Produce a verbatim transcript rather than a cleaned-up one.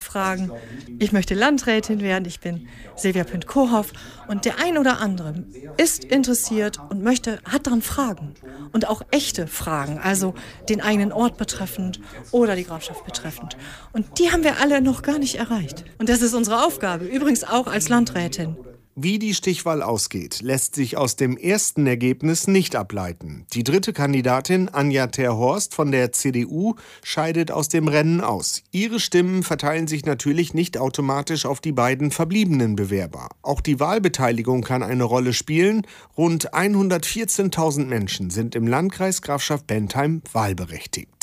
fragen. Ich möchte Landrätin werden, ich bin Silvia Pünd-Kohoff und der ein oder andere ist interessiert und möchte, hat dann Fragen und auch echte Fragen, also den eigenen Ort betreffend oder die Grafschaft betreffend. Und die haben wir alle noch gar nicht erreicht. Und das ist unsere Aufgabe, übrigens auch als Landrätin. Wie die Stichwahl ausgeht, lässt sich aus dem ersten Ergebnis nicht ableiten. Die dritte Kandidatin, Anja Ter-Horst von der C D U, scheidet aus dem Rennen aus. Ihre Stimmen verteilen sich natürlich nicht automatisch auf die beiden verbliebenen Bewerber. Auch die Wahlbeteiligung kann eine Rolle spielen. Rund hundertvierzehntausend Menschen sind im Landkreis Grafschaft-Bentheim wahlberechtigt.